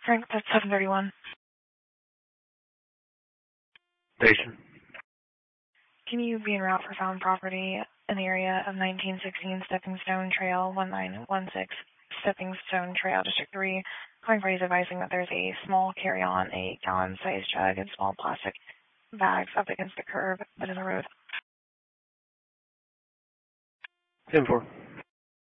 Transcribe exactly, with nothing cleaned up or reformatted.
Frank, that's seven thirty-one. Station. Can you be en route for found property in the area of nineteen sixteen Stepping Stone Trail, one nine one six Stepping Stone Trail, District three? Calling for you advising that there's a small carry-on, a gallon-sized jug, and small plastic bags up against the curb that is the road. ten four.